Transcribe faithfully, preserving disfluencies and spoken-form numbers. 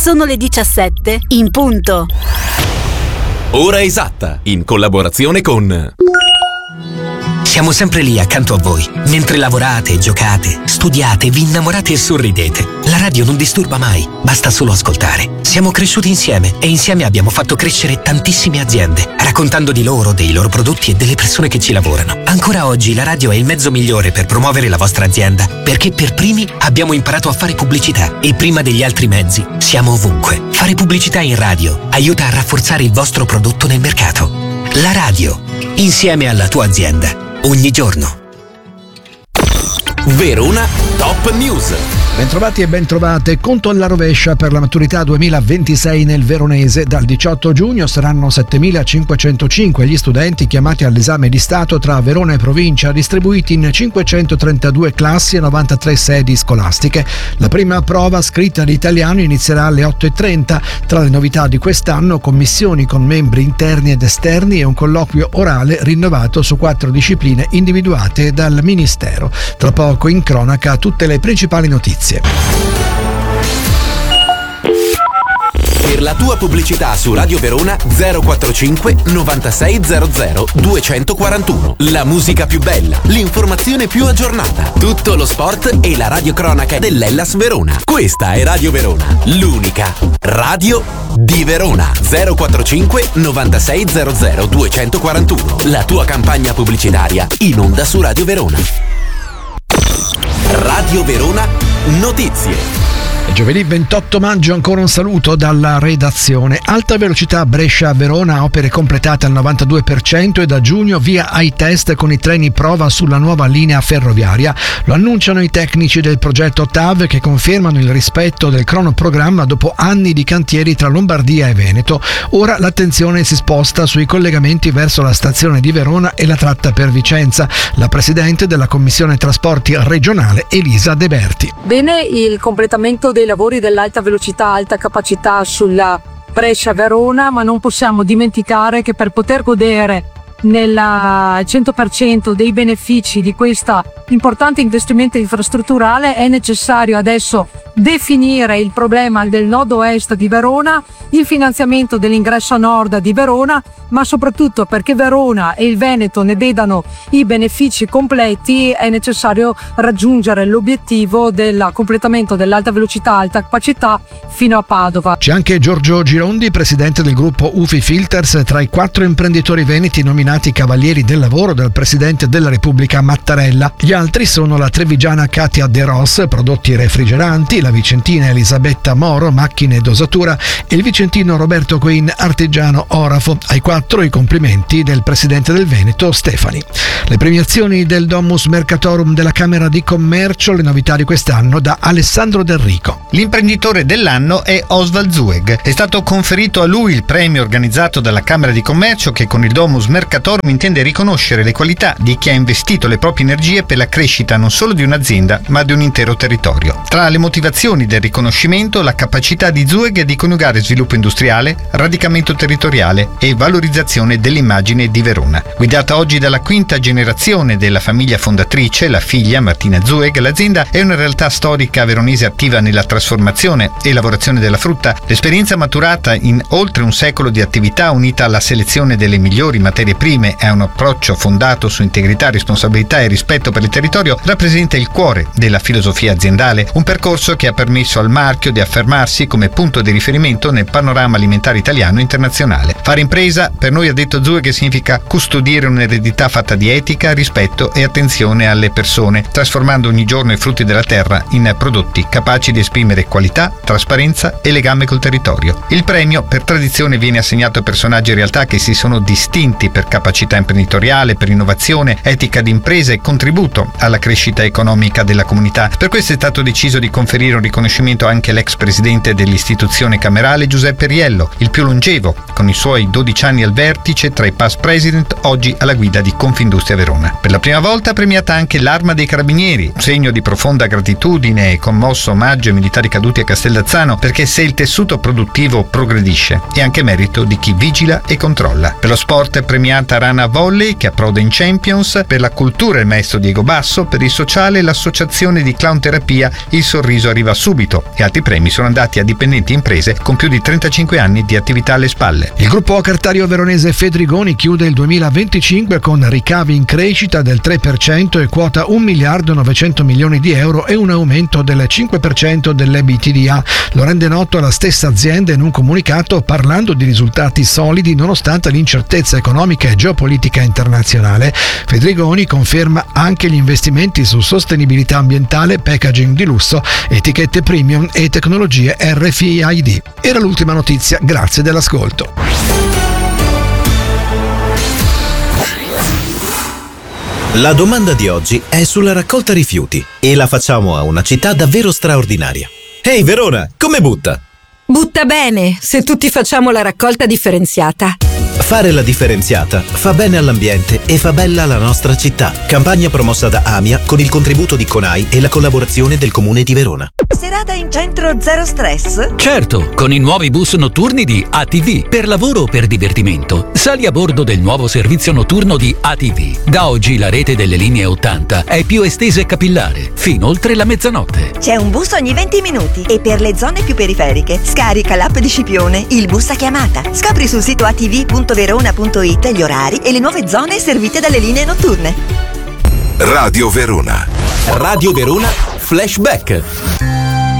Sono le diciassette in punto. Ora esatta, in collaborazione con... Siamo sempre lì accanto a voi, mentre lavorate, giocate, studiate, vi innamorate e sorridete. La radio non disturba mai, basta solo ascoltare. Siamo cresciuti insieme e insieme abbiamo fatto crescere tantissime aziende, raccontando di loro, dei loro prodotti e delle persone che ci lavorano. Ancora oggi la radio è il mezzo migliore per promuovere la vostra azienda, perché per primi abbiamo imparato a fare pubblicità e prima degli altri mezzi siamo ovunque. Fare pubblicità in radio aiuta a rafforzare il vostro prodotto nel mercato. La radio, insieme alla tua azienda. Ogni giorno. Verona Top News. Bentrovati e bentrovate. Conto alla rovescia per la maturità duemilaventisei nel Veronese. Dal diciotto giugno saranno settemilacinquecentocinque gli studenti chiamati all'esame di Stato tra Verona e provincia, distribuiti in cinquecentotrentadue classi e novantatré sedi scolastiche. La prima prova scritta di italiano inizierà alle otto e trenta. Tra le novità di quest'anno, commissioni con membri interni ed esterni e un colloquio orale rinnovato su quattro discipline individuate dal Ministero. Tra poco in cronaca tutte le principali notizie. Per la tua pubblicità su Radio Verona zero quarantacinque novantasei zero zero duecentoquarantuno. La musica più bella, l'informazione più aggiornata, tutto lo sport e la radiocronaca dell'Hellas Verona. Questa è Radio Verona, l'unica radio di Verona. zero quarantacinque novantasei zero zero duecentoquarantuno. La tua campagna pubblicitaria in onda su Radio Verona. Radio Verona Notizie. Giovedì ventotto maggio, ancora un saluto dalla redazione. Alta velocità Brescia-Verona, opere completate al novantadue per cento e da giugno via ai test con i treni prova sulla nuova linea ferroviaria. Lo annunciano i tecnici del progetto T A V, che confermano il rispetto del cronoprogramma dopo anni di cantieri tra Lombardia e Veneto. Ora l'attenzione si sposta sui collegamenti verso la stazione di Verona e la tratta per Vicenza. La presidente della Commissione Trasporti regionale, Elisa De Berti. Bene, il completamento dei lavori dell'alta velocità, alta capacità sulla Brescia-Verona, ma non possiamo dimenticare che per poter godere nel cento per cento dei benefici di questo importante investimento infrastrutturale è necessario adesso definire il problema del nodo est di Verona, il finanziamento dell'ingresso a nord di Verona, ma soprattutto perché Verona e il Veneto ne vedano i benefici completi è necessario raggiungere l'obiettivo del completamento dell'alta velocità, alta capacità fino a Padova. C'è anche Giorgio Girondi, presidente del gruppo U F I Filters, tra i quattro imprenditori veneti nominati cavalieri del lavoro dal presidente della Repubblica Mattarella. Gli altri sono la trevigiana Katia De Ros, prodotti refrigeranti, la vicentina Elisabetta Moro, macchine e dosatura, e il vicentino Roberto Quinn, artigiano orafo. Ai quattro i complimenti del presidente del Veneto Stefani. Le premiazioni del Domus Mercatorum della Camera di Commercio, le novità di quest'anno da Alessandro Del Rico. L'imprenditore dell'anno è Oswald Zueg. È stato conferito a lui il premio organizzato dalla Camera di Commercio, che con il Domus Mercatorum intende riconoscere le qualità di chi ha investito le proprie energie per la crescita non solo di un'azienda ma di un intero territorio. Tra le motivazioni del riconoscimento, la capacità di Zueg è di coniugare sviluppo industriale, radicamento territoriale e valorizzazione dell'immagine di Verona. Guidata oggi dalla quinta generazione della famiglia fondatrice, la figlia Martina Zueg, l'azienda è una realtà storica veronese attiva nella trasformazione e lavorazione della frutta. L'esperienza maturata in oltre un secolo di attività, unita alla selezione delle migliori materie prime e a un approccio fondato su integrità, responsabilità e rispetto per il territorio, rappresenta il cuore della filosofia aziendale, un percorso che ha permesso al marchio di affermarsi come punto di riferimento nel panorama alimentare italiano e internazionale. Fare impresa per noi, ha detto Zueg, che significa custodire un'eredità fatta di etica, rispetto e attenzione alle persone, trasformando ogni giorno i frutti della terra in prodotti capaci di esprimere qualità, trasparenza e legame col territorio. Il premio per tradizione viene assegnato a personaggi e realtà che si sono distinti per capacità imprenditoriale, per innovazione, etica di impresa e contributo alla crescita economica della comunità. Per questo è stato deciso di conferire un riconoscimento anche all'ex presidente dell'istituzione camerale Giuseppe Riello, il più longevo, con i suoi dodici anni al vertice tra i past president, oggi alla guida di Confindustria Verona. Per la prima volta premiata anche l'Arma dei Carabinieri, segno di profonda gratitudine e commosso omaggio ai militari caduti a Castellazzano, perché se il tessuto produttivo progredisce è anche merito di chi vigila e controlla. Per lo sport è premiato campionata Rana Volley che approda in Champions, per la cultura il maestro Diego Basso, per il sociale l'associazione di clown terapia Il Sorriso Arriva Subito e altri premi sono andati a dipendenti e imprese con più di trentacinque anni di attività alle spalle. Il gruppo cartario veronese Fedrigoni chiude il duemilaventicinque con ricavi in crescita del tre per cento e quota un miliardo novecento milioni di euro e un aumento del cinque per cento dell'E B T D A. Lo rende noto la stessa azienda in un comunicato parlando di risultati solidi nonostante l'incertezza economica e geopolitica internazionale. Fedrigoni conferma anche gli investimenti su sostenibilità ambientale, packaging di lusso, etichette premium e tecnologie R F I D. Era l'ultima notizia, grazie dell'ascolto. La domanda di oggi è sulla raccolta rifiuti e la facciamo a una città davvero straordinaria. Ehi Verona, come butta? Butta bene, se tutti facciamo la raccolta differenziata. Fare la differenziata fa bene all'ambiente e fa bella la nostra città. Campagna promossa da AMIA con il contributo di CONAI e la collaborazione del Comune di Verona. Serata in centro zero stress? Certo, con i nuovi bus notturni di A T V. Per lavoro o per divertimento, sali a bordo del nuovo servizio notturno di A T V. Da oggi la rete delle linee ottanta è più estesa e capillare, fino oltre la mezzanotte. C'è un bus ogni venti minuti e per le zone più periferiche scarica l'app di Scipione, il bus a chiamata. Scopri sul sito a t v punto verona punto it gli orari e le nuove zone servite dalle linee notturne. Radio Verona. Radio Verona Flashback.